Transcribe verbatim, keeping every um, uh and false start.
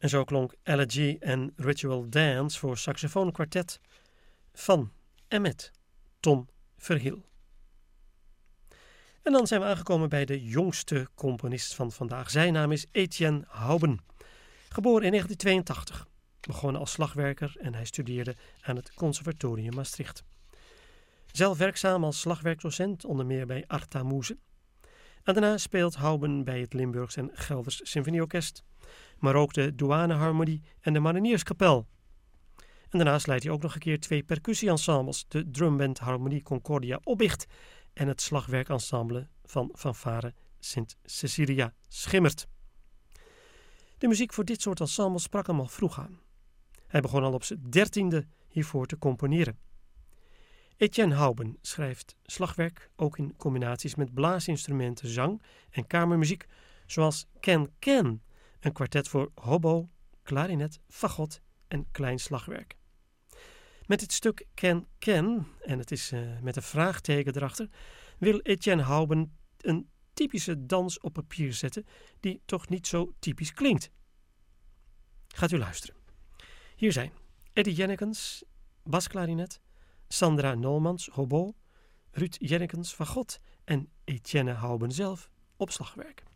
En zo klonk Elegy en Ritual Dance voor saxofoonkwartet van en met Ton Verhiel. En dan zijn we aangekomen bij de jongste componist van vandaag. Zijn naam is Etienne Houben. Geboren in negentien tweeëntachtig. Begonnen als slagwerker en hij studeerde aan het Conservatorium Maastricht. Zelf werkzaam als slagwerkdocent, onder meer bij Arta Moeze. En daarna speelt Houben bij het Limburgs en Gelders Symfonieorkest, maar ook de Douaneharmonie en de Marinierskapel. En daarnaast leidt hij ook nog een keer twee percussieensembles, de drumband Harmonie Concordia Opbicht en het slagwerkensemble van Fanfare Sint Cecilia Schimmert. De muziek voor dit soort ensembles sprak hem al vroeg aan. Hij begon al op zijn dertiende hiervoor te componeren. Etienne Houben schrijft slagwerk ook in combinaties met blaasinstrumenten, zang en kamermuziek, zoals Ken Ken, een kwartet voor hobo, klarinet, fagot en klein slagwerk. Met het stuk Ken Ken, en het is uh, met een vraagteken erachter, wil Etienne Houben een typische dans op papier zetten die toch niet zo typisch klinkt. Gaat u luisteren. Hier zijn Eddie Jennekens, basklarinet, Sandra Nolmans, hobo, Ruud Jennekens, fagot en Etienne Houben zelf op slagwerk.